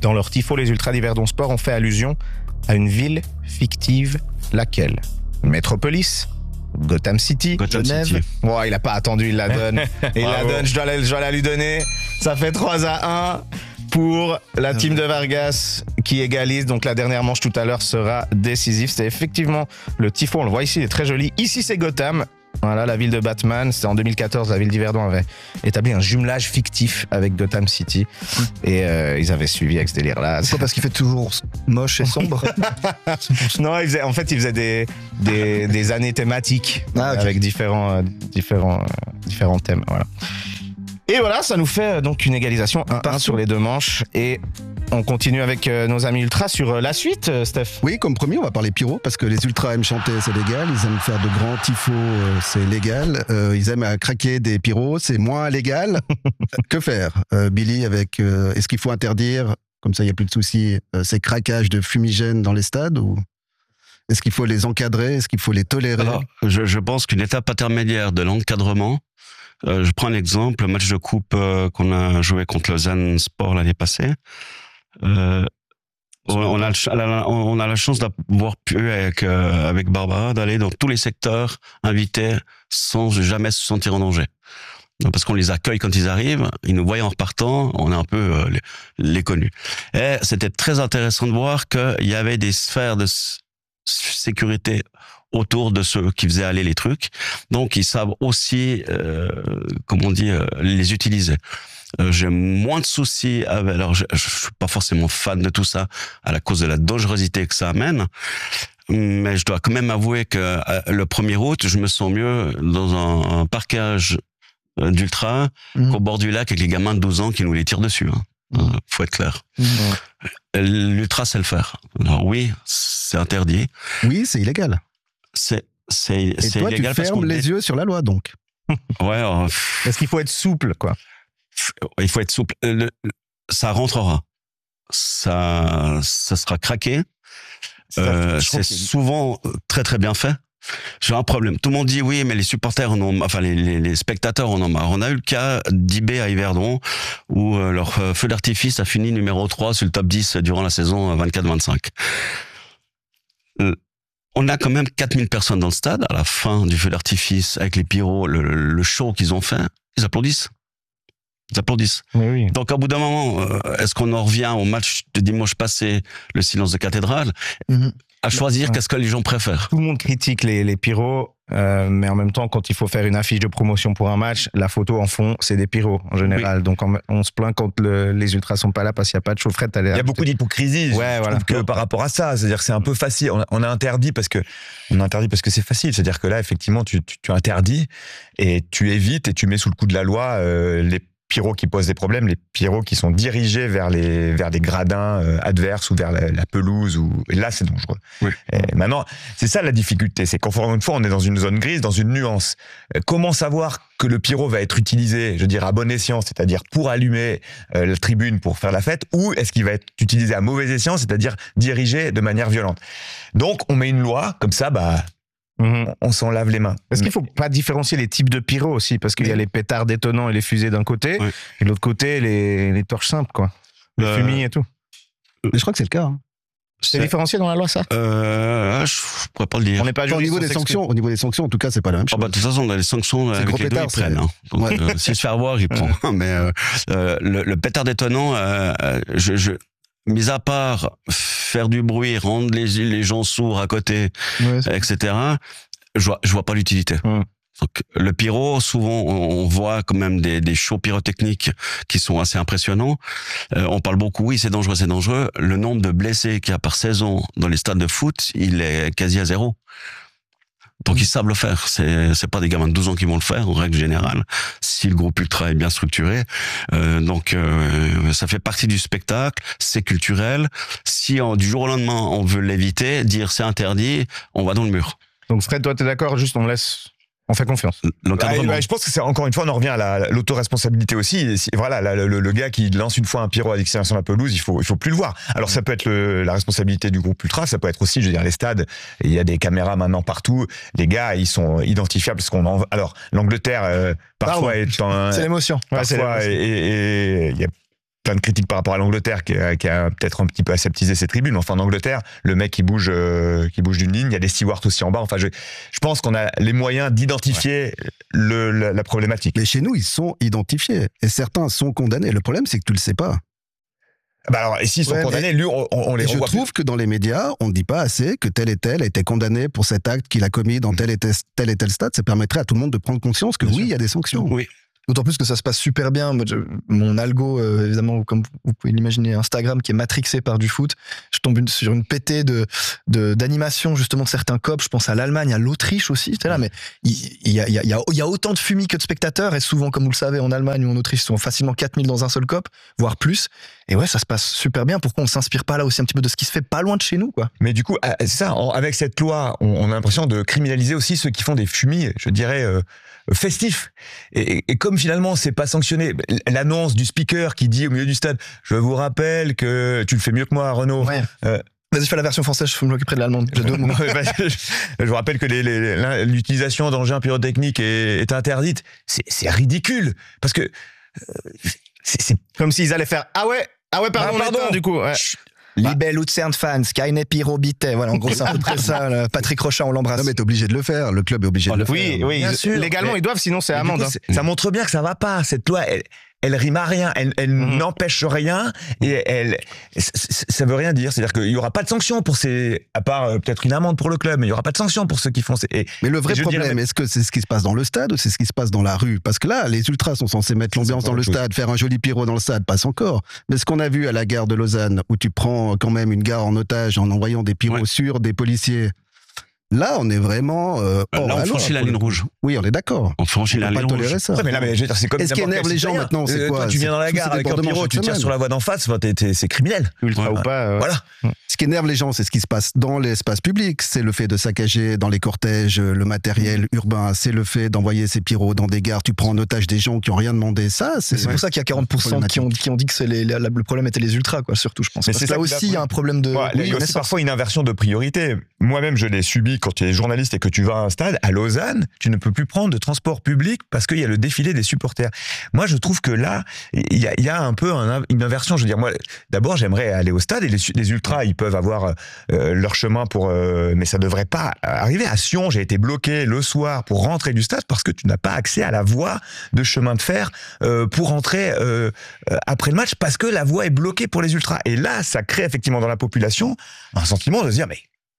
Dans leur tifo, les Ultras d'Yverdon Sport ont fait allusion à une ville fictive, laquelle? Metropolis, Gotham City, Gotham City. Bon, il a pas attendu, il la donne. Et il la Bravo. donne, je dois la lui donner. Ça fait 3-1 pour la team de Vargas qui égalise. Donc la dernière manche tout à l'heure sera décisive. C'était effectivement le tifo, on le voit ici, il est très joli. Ici c'est Gotham. Voilà, la ville de Batman. C'était en 2014, la ville d'Yverdon avait établi un jumelage fictif avec Gotham City. Et ils avaient suivi avec ce délire-là. Pourquoi? Parce qu'il fait toujours moche et sombre. Non, il faisait des années thématiques Ah, ok. avec différents thèmes. Voilà. Et voilà, ça nous fait donc une égalisation 1-1 sur les deux manches. Et on continue avec nos amis ultras sur la suite, Steph. Oui, comme promis, on va parler pyro parce que les ultras aiment chanter, c'est légal. Ils aiment faire de grands tifos, c'est légal. Ils aiment craquer des pyros, c'est moins légal. Que faire, Billy, avec est-ce qu'il faut interdire, comme ça il n'y a plus de soucis, ces craquages de fumigènes dans les stades, ou est-ce qu'il faut les encadrer, est-ce qu'il faut les tolérer? Alors, je pense qu'une étape intermédiaire de l'encadrement, je prends l'exemple, le match de coupe qu'on a joué contre Lausanne Sport l'année passée. On a la chance d'avoir pu avec Barbara d'aller dans tous les secteurs invités sans jamais se sentir en danger. Parce qu'on les accueille quand ils arrivent, ils nous voient en repartant, on est un peu les connus. Et c'était très intéressant de voir qu'il y avait des sphères de sécurité autour de ceux qui faisaient aller les trucs. Donc, ils savent aussi, les utiliser. J'ai moins de soucis avec, alors je suis pas forcément fan de tout ça à la cause de la dangerosité que ça amène. Mais je dois quand même avouer que le 1er août, je me sens mieux dans un parquage d'ultra qu'au bord du lac avec les gamins de 12 ans qui nous les tirent dessus. Faut être clair. L'ultra, c'est le faire. Alors oui, c'est interdit. Oui, c'est illégal. C'est Et toi, tu illégal parce fermes qu'on les yeux sur la loi, donc. Ouais, Est-ce qu'il faut être souple, quoi? il faut être souple. Ça rentrera. Ça sera craqué. C'est souvent très très bien fait. J'ai un problème. Tout le monde dit oui, mais les supporters les spectateurs en ont marre. On a eu le cas d'IB à Yverdon où leur feu d'artifice a fini numéro 3 sur le top 10 durant la saison 24-25. On a quand même 4000 personnes dans le stade à la fin du feu d'artifice avec les pyros, le show qu'ils ont fait. Ils applaudissent. Oui. Donc, au bout d'un moment, est-ce qu'on en revient au match de dimanche passé, le silence de cathédrale, à choisir qu'est-ce que les gens préfèrent? Tout le monde critique les pyros, mais en même temps, quand il faut faire une affiche de promotion pour un match, la photo en fond, c'est des pyros en général. Oui. Donc, on se plaint quand les ultras sont pas là parce qu'il n'y a pas de chaufferette. Il y a beaucoup d'hypocrisie. Ouais, voilà. Que par rapport à ça, c'est-à-dire que c'est un peu facile. On a interdit parce que c'est facile. C'est-à-dire que là, effectivement, tu interdis et tu évites et tu mets sous le coup de la loi les pyros qui posent des problèmes, les pyros qui sont dirigés vers des gradins adverses ou vers la pelouse, et là c'est dangereux. Oui. Et maintenant, c'est ça la difficulté, c'est qu'encore une fois on est dans une zone grise, dans une nuance. Comment savoir que le pyro va être utilisé, je veux dire à bon escient, c'est-à-dire pour allumer la tribune, pour faire la fête, ou est-ce qu'il va être utilisé à mauvais escient, c'est-à-dire dirigé de manière violente. Donc on met une loi, comme ça, on s'en lave les mains. Est-ce qu'il faut pas différencier les types de pyros aussi? Parce qu'il y a les pétards détonnants et les fusées d'un côté, et de l'autre côté, les torches simples, quoi. Les fumis et tout. Mais je crois que c'est le cas. C'est différencié dans la loi, ça? Je pourrais pas le dire. On n'est pas au niveau des sanctions. Au niveau des sanctions, en tout cas, c'est pas la même chose. De toute façon, les sanctions, avec les deux, ils prennent. Donc, s'il se fait avoir, il prend. Mais le pétard détonnant, mis à part faire du bruit, rendre les gens sourds à côté, etc., je vois pas l'utilité. Donc, le pyro, souvent, on voit quand même des shows pyrotechniques qui sont assez impressionnants. On parle beaucoup, oui, c'est dangereux. Le nombre de blessés qu'il y a par saison dans les stades de foot, il est quasi à 0. Donc ils savent le faire. C'est pas des gamins de 12 ans qui vont le faire en règle générale. Si le groupe ultra est bien structuré, ça fait partie du spectacle. C'est culturel. Si du jour au lendemain on veut l'éviter, dire c'est interdit, on va dans le mur. Donc Fred, toi t'es d'accord? Juste on fait confiance. Je pense que c'est encore une fois, on en revient à l'autoresponsabilité aussi. Voilà, le gars qui lance une fois un pyro à l'extérieur sur la pelouse, il faut plus le voir. Alors ça peut être la responsabilité du groupe ultra, ça peut être aussi, je veux dire, les stades. Il y a des caméras maintenant partout. Les gars, ils sont identifiables parce alors l'Angleterre parfois est c'est l'émotion. Parfois, et il y a plein de critiques par rapport à l'Angleterre qui a peut-être un petit peu aseptisé ses tribunes. Enfin, en Angleterre, le mec qui bouge d'une ligne, il y a des stewards aussi en bas. Enfin, je pense qu'on a les moyens d'identifier la problématique. Mais chez nous, ils sont identifiés et certains sont condamnés. Le problème, c'est que tu le sais pas. Bah alors, et s'ils sont condamnés, lui, on les revoit. Je trouve que dans les médias, on ne dit pas assez que tel et tel a été condamné pour cet acte qu'il a commis dans tel et tel stade. Ça permettrait à tout le monde de prendre conscience que il y a des sanctions. Oui. D'autant plus que ça se passe super bien. Mon algo, évidemment, comme vous pouvez l'imaginer, Instagram, qui est matrixé par du foot. Je tombe sur une pétée d'animation, justement, de certains COP. Je pense à l'Allemagne, à l'Autriche aussi. C'est là, mais il y a autant de fumis que de spectateurs. Et souvent, comme vous le savez, en Allemagne ou en Autriche, ils sont facilement 4000 dans un seul COP, voire plus. Et ouais, ça se passe super bien. Pourquoi on s'inspire pas là aussi un petit peu de ce qui se fait pas loin de chez nous, quoi? Mais du coup, c'est ça. Avec cette loi, on a l'impression de criminaliser aussi ceux qui font des fumis, je dirais, festifs. Et comme finalement, c'est pas sanctionné, l'annonce du speaker qui dit au milieu du stade, je vous rappelle que tu le fais mieux que moi, Renaud. Ouais. Vas-y, fais la version française, je m'occuperai de l'allemande. J'ai 2 mots. Je vous rappelle que l'utilisation d'engins pyrotechniques est interdite. C'est ridicule. Parce que c'est comme s'ils allaient faire pardon. Du coup. Ouais. Libelle Luzern fans, keine Pyrobite. Voilà, en gros, c'est à peu près ça. Patrick Rochat, on l'embrasse. Non, mais t'es obligé de le faire. Le club est obligé de le faire. Oui, bien sûr. Légalement, ils doivent, sinon c'est amende. Coup, ça montre bien que ça va pas. Cette loi, elle rime à rien, elle n'empêche rien et ça veut rien dire. C'est-à-dire qu'il y aura pas de sanction pour à part peut-être une amende pour le club, mais il y aura pas de sanction pour ceux qui font. Mais le vrai problème, est-ce que c'est ce qui se passe dans le stade ou c'est ce qui se passe dans la rue? Parce que là, les ultras sont censés mettre l'ambiance dans le stade, faire un joli pyro dans le stade, passe encore. Mais ce qu'on a vu à la gare de Lausanne, où tu prends quand même une gare en otage en envoyant des pyros sur des policiers. Là, on est vraiment. Là, on franchit la ligne rouge. Oui, on est d'accord. On franchit la ligne rouge. Tolérer ça. Ouais, mais là, je veux dire, c'est comme. Est-ce qui énerve les gens maintenant? C'est quoi? Toi, tu viens dans la gare avec un pyro, tu tires sur la voie d'en face, c'est criminel. Ultra ou pas. Voilà. Ce qui énerve les gens, c'est ce qui se passe dans l'espace public. C'est le fait de saccager dans les cortèges le matériel urbain. C'est le fait d'envoyer ces pyros dans des gares. Tu prends en otage des gens qui n'ont rien demandé. Ça, c'est pour ça qu'il y a 40% qui ont dit que le problème était les ultras, quoi. Surtout, je pense. Mais parce que là aussi, il y a un problème de. Il y a aussi parfois une inversion de priorité. Moi-même, je l'ai subi quand tu es journaliste et que tu vas à un stade. À Lausanne, tu ne peux plus prendre de transport public parce qu'il y a le défilé des supporters. Moi, je trouve que là, il y a un peu une inversion. Je veux dire, moi, d'abord, j'aimerais aller au stade et les ultras, ils peuvent avoir leur chemin mais ça devrait pas arriver. À Sion, j'ai été bloqué le soir pour rentrer du stade parce que tu n'as pas accès à la voie de chemin de fer pour rentrer après le match parce que la voie est bloquée pour les ultras. Et là, ça crée effectivement dans la population un sentiment de se dire, mais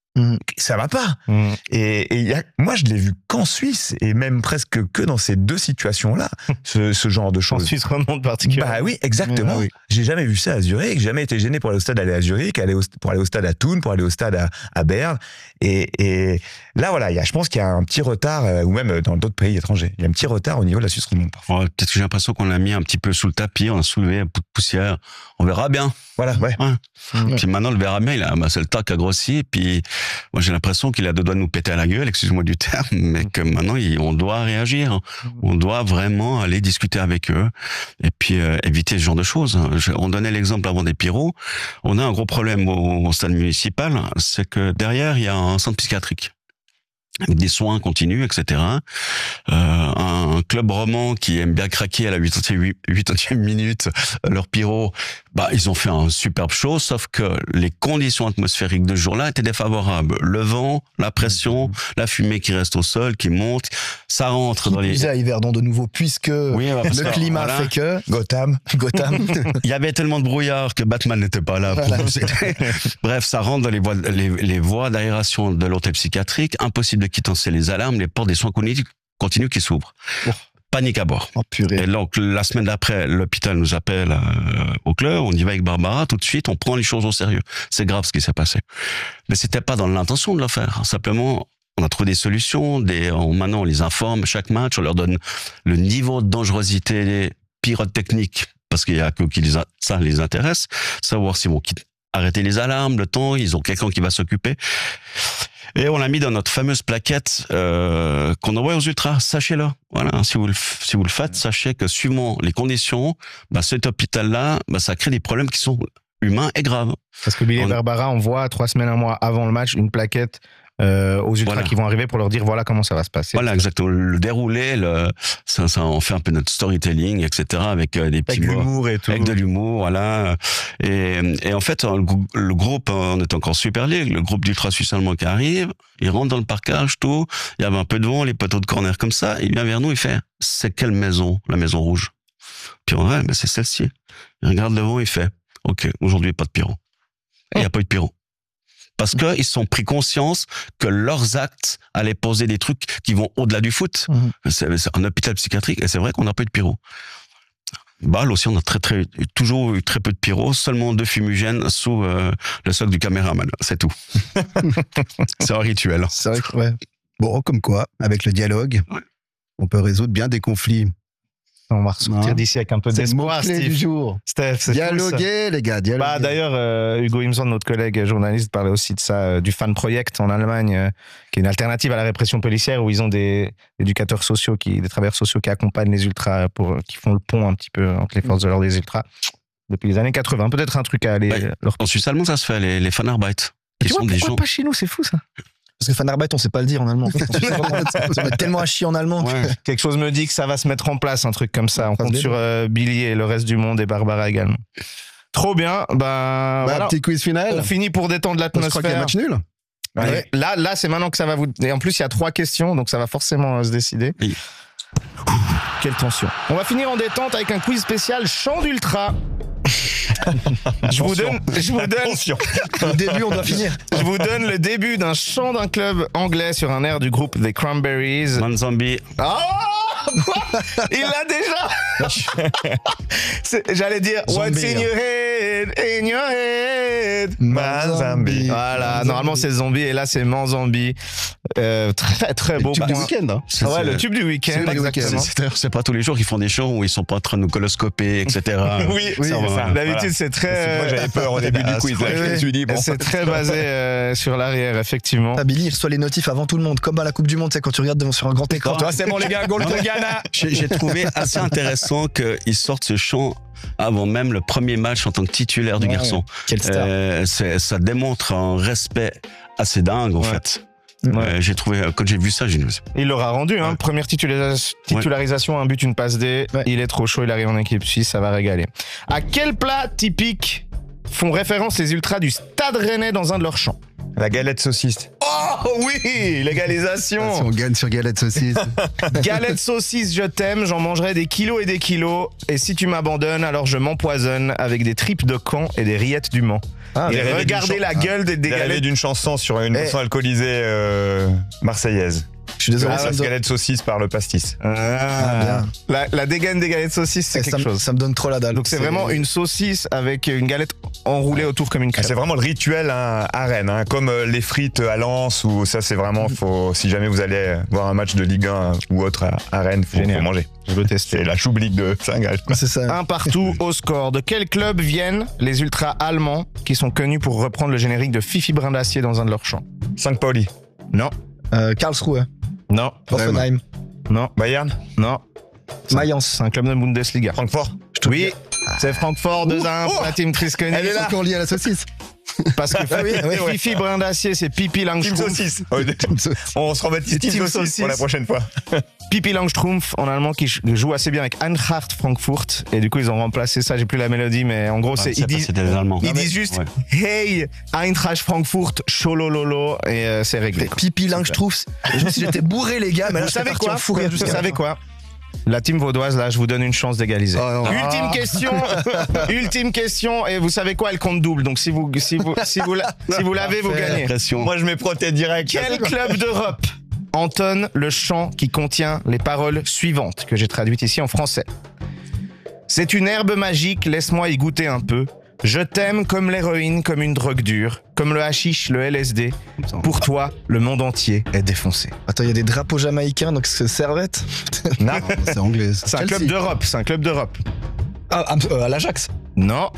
ça va pas. Et moi, je l'ai vu qu'en Suisse, et même presque que dans ces deux situations-là, ce genre de choses. En Suisse remonte particulièrement. Bah oui, exactement. Oui. J'ai jamais vu ça à Zurich, j'ai jamais été gêné pour aller au stade à Zurich, pour aller au stade à Thun, pour aller au stade à Berne. Et là, voilà, je pense qu'il y a un petit retard, ou même dans d'autres pays étrangers, il y a un petit retard au niveau de la Suisse romande parfois. Peut-être que j'ai l'impression qu'on l'a mis un petit peu sous le tapis, on a soulevé un peu de poussière. On verra bien. Voilà, ouais. Puis maintenant, le verra bien, c'est le tas qui a grossi, et puis moi j'ai l'impression qu'il a 2 doigts de nous péter à la gueule, excuse-moi du terme, mais que maintenant on doit réagir. On doit vraiment aller discuter avec eux et puis éviter ce genre de choses. On donnait l'exemple avant des pyros. On a un gros problème au stade municipal, c'est que derrière il y a un centre psychiatrique avec des soins continus, etc. Un club roman qui aime bien craquer à la 80e minute leur pyro, ils ont fait un superbe show, sauf que les conditions atmosphériques de ce jour-là étaient défavorables. Le vent, la pression, la fumée qui reste au sol, qui monte, ça rentre dans les... à Yverdon de nouveau, puisque le climat fait que... Gotham. Il y avait tellement de brouillard que Batman n'était pas là. Bref, ça rentre dans les voies d'aération de l'hôtel psychiatrique, impossible de quitter les alarmes, les portes des soins continus qui s'ouvrent. Panique à bord. Oh, purée. Et donc, la semaine d'après, l'hôpital nous appelle au club, on y va avec Barbara, tout de suite, on prend les choses au sérieux. C'est grave ce qui s'est passé. Mais c'était pas dans l'intention de le faire. Simplement, on a trouvé des solutions, maintenant on les informe chaque match, on leur donne le niveau de dangerosité pyrotechnique, parce qu'il y a que ça les intéresse, savoir s'ils vont arrêter les alarmes, le temps, ils ont quelqu'un qui va s'occuper. Et on l'a mis dans notre fameuse plaquette qu'on envoie aux ultras. Sachez-le. Voilà, si vous le faites, sachez que suivant les conditions, cet hôpital-là, ça crée des problèmes qui sont humains et graves. Parce que Billy et Barbara, on voit 3 semaines, 1 mois avant le match une plaquette aux ultras Voilà. qui vont arriver pour leur dire voilà comment ça va se passer. Voilà, exactement. Le déroulé, ça, on fait un peu notre storytelling, etc., avec des petits Avec mots. l'humour et tout. Avec de l'humour, voilà. Et en fait, le groupe, on est encore Super League, le groupe d'ultra suisse allemand qui arrive, il rentre dans le parcage, tout. Il y avait un peu de vent, les poteaux de corner comme ça. Il vient vers nous, il fait, c'est quelle maison? La maison rouge. Puis on dit, c'est celle-ci. Il regarde le vent, il fait, ok, aujourd'hui, pas de pyro. Et il n'y a pas eu de pyro. Parce que ils sont pris conscience que leurs actes allaient poser des trucs qui vont au-delà du foot. C'est un hôpital psychiatrique et c'est vrai qu'on n'a pas eu de pyro. Bâle aussi, on a toujours eu très peu de pyro, seulement 2 fumigènes sous le socle du caméraman. C'est tout. C'est un rituel. C'est vrai que, ouais. Bon, comme quoi, avec le dialogue, on peut résoudre bien des conflits. On va ressortir Non. d'ici avec un peu C'est le d'espoir, mot-clé Steve. du jour. Steph, c'est fou, ça. Dialoguer, les gars, dialoguer. Bah, d'ailleurs, Hugo Imson, notre collègue journaliste, parlait aussi de ça, du Fan Project en Allemagne, qui est une alternative à la répression policière, où ils ont des éducateurs sociaux, des travailleurs sociaux qui accompagnent les ultras, qui font le pont un petit peu entre les forces de l'ordre et les ultras, depuis les années 80. Peut-être un truc à aller leur... En Suisse allemande, ça se fait, les Fanarbeit. Qui Tu vois, sont des pourquoi gens. pas chez nous, c'est fou ça. Parce que Fanarbeit, on sait pas le dire en allemand. On est tellement à chier en allemand. Ouais. Quelque chose me dit que ça va se mettre en place, un truc comme ça. On Ça se compte sur Billy et le reste du monde et Barbara également. Trop bien, voilà. Petit quiz final. On finit pour détendre Je crois qu'il y a l'atmosphère. match nul. Ouais. Là, c'est maintenant que ça va vous. Et en plus, il y a 3 questions, donc ça va forcément se décider. Oui. Quelle tension. On va finir en détente avec un quiz spécial chant d'ultra. Je vous donne. Au début, on doit finir. Je vous donne le début d'un chant d'un club anglais sur un air du groupe The Cranberries. Manzambi. Oh quoi? Il l'a déjà. J'allais dire Zombie, What's in your head, in your head. Manzambi. Voilà, normalement c'est Zombie et là c'est Manzambi. Très très beau. Tube du point. week-end. Hein. C'est- Ouais, le c'est- tube du week-end, C'est le week-end. exactement. C'est pas tous les jours qu'ils font des shows où ils sont pas en train de nous coloscoper, etc. Oui, Ça va. c'est ça. D'habitude c'est très. Moi, j'avais peur au début du quiz. Là, je me suis dit, bon. C'est très basé sur l'arrière, effectivement. Ah, Billy, il reçoit les notifs avant tout le monde, comme à la Coupe du Monde, c'est quand tu regardes sur un grand écran. Tu vois, c'est bon les gars, goal contre Ghana. J'ai trouvé assez intéressant qu'ils sortent ce chant avant même le premier match en tant que titulaire du Ouais, garçon. Quel star. Ça démontre un respect assez dingue en Ouais. fait. Ouais. J'ai trouvé, quand j'ai vu ça, j'ai dit, Il l'aura rendu, hein. Ouais. Première titularisation, un but, une passe D. Ouais. Il est trop chaud, il arrive en équipe suisse, ça va régaler. À quel plat typique font référence les ultras du Stade Rennais dans un de leurs chants? La galette saucisse. Oh oui, légalisation. Si on gagne sur galette saucisse. Galette saucisse, je t'aime, j'en mangerai des kilos et des kilos. Et si tu m'abandonnes, alors je m'empoisonne avec des tripes de Caen et des rillettes du Mans. Ah, Et rêvé d'une regardez chan- la gueule des J'ai rêvé galettes. d'une chanson sur une boisson alcoolisée marseillaise. je suis désolé, Ah, ça me donne. galette saucisse par le pastis. Ah, bien. la dégaine des galettes saucisses, c'est ça, quelque chose. ça me donne trop la dalle. Donc c'est vraiment une saucisse avec une galette enroulée autour comme une Ah, crêpe. c'est vraiment le rituel hein, à Rennes, hein, comme les frites à Lens, ou ça c'est vraiment, si jamais vous allez voir un match de Ligue 1 ou autre à Rennes, faut Génial. manger. Je veux tester. C'est la choublique de Saint-Gall. C'est ça. Un partout au score. De quel club viennent les ultras allemands qui sont connus pour reprendre le générique de Fifi Brin d'Acier dans un de leurs chants? 5 Pauli. Non, Karlsruhe, non, Hoffenheim, non, Bayern. non. Mayence. C'est un club de Bundesliga. Francfort. Oui, c'est Francfort 2-1 pour la team Trisconi. Elle est là. Encore lié à la saucisse. Parce que oui. Fifi Brin d'Acier, c'est Pipi Team Langstrumpf. saucisse. On se rebaptise Team Team saucisse pour la saucisse. prochaine fois. Pipi Langstrumpf en allemand qui joue assez bien avec Eintracht Frankfurt. Et du coup, ils ont remplacé ça. J'ai plus la mélodie, mais en gros, ils disent. C'était des Allemands. Ils disent juste Ouais. Hey, Eintracht Frankfurt, cholololo, et c'est réglé. Pipi Langstrumpf. Je me suis dit, j'étais bourré, les gars, mais là, Vous je savez quoi fourré Vous savez quoi La team vaudoise, là, je vous donne une chance d'égaliser. Oh, non. Ultime question, et vous savez quoi, elle compte double. Donc si vous l'avez, vous gagnez. Pression. Moi je mets proté direct. Quel club d'Europe entonne le chant qui contient les paroles suivantes que j'ai traduites ici en français? C'est une herbe magique, laisse-moi y goûter un peu. Je t'aime comme l'héroïne, comme une drogue dure, comme le hashish, le LSD. Pour toi, le monde entier est défoncé. Attends, il y a des drapeaux jamaïcains, donc c'est Servette. C'est anglais. C'est un club d'Europe, c'est un club d'Europe. Ah, à l'Ajax. Non,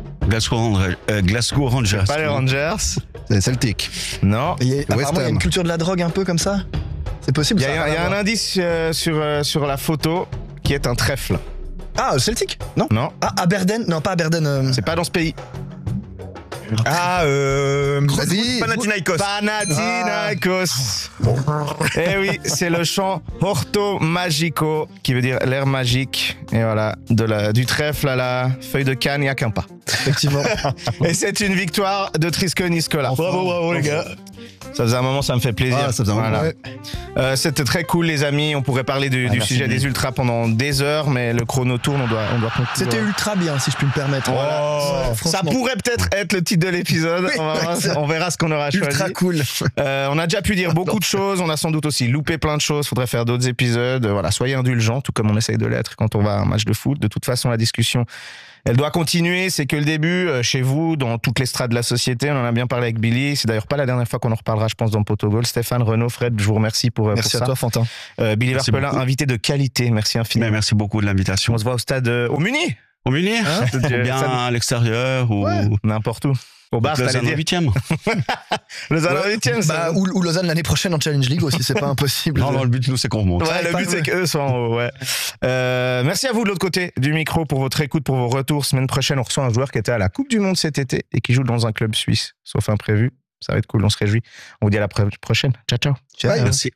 Glasgow Rangers. pas les Rangers. C'est Celtic. Non. Apparemment, il y a une culture de la drogue un peu comme ça. C'est possible. Il y ça a, rien il y a à un voir. indice sur la photo qui est un trèfle. Ah, Celtic. Non. Non, Ah, Aberdeen. Non, pas Aberdeen. c'est pas dans ce pays. Vas-y. Panathinaikos. Panathinaikos. Eh oui, c'est le chant Orto Magico, qui veut dire l'air magique. Et voilà, du trèfle à la feuille de canne, il n'y a qu'un pas. Effectivement. Et c'est une victoire de Trisco Niskola. Bravo les gars. Ça faisait un moment, ça me fait plaisir. Ah, ça faisait un moment, ouais. C'était très cool, les amis. On pourrait parler du sujet des ultras pendant des heures, mais le chrono tourne, on doit conclure. C'était ultra bien, si je puis me permettre. Voilà. Ça pourrait peut-être être le titre de l'épisode. Oui, on verra ce qu'on aura choisi. Ultra cool. On a déjà pu dire beaucoup de choses. On a sans doute aussi loupé plein de choses. Faudrait faire d'autres épisodes. Voilà, soyez indulgents, tout comme on essaye de l'être quand on va à un match de foot. De toute façon, la discussion, elle doit continuer. C'est que le début chez vous, dans toutes les strates de la société. On en a bien parlé avec Billy. C'est d'ailleurs pas la dernière fois qu'on en reparlera, je pense, dans Potogol. Stéphane, Renaud, Fred, je vous remercie pour Merci ça. à toi, Fantin. Billy Verpelin, invité de qualité. Merci infiniment. Merci beaucoup de l'invitation. On se voit au stade au Muni. Au Munir, ou bien à l'extérieur, ou n'importe où. Au bar, Lausanne en 8e. Lausanne en 8e, bah, ou Lausanne l'année prochaine en Challenge League aussi, c'est pas impossible. Non, le but, nous, c'est qu'on remonte. Ouais, le but, c'est qu'eux soient en haut, ouais. Merci à vous de l'autre côté du micro pour votre écoute, pour vos retours. Semaine prochaine, on reçoit un joueur qui était à la Coupe du Monde cet été et qui joue dans un club suisse, sauf imprévu. Ça va être cool, on se réjouit. On vous dit à la prochaine. Ciao, ciao. Ciao. Merci.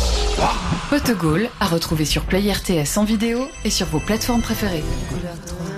Potogol à retrouver sur Play RTS en vidéo et sur vos plateformes préférées.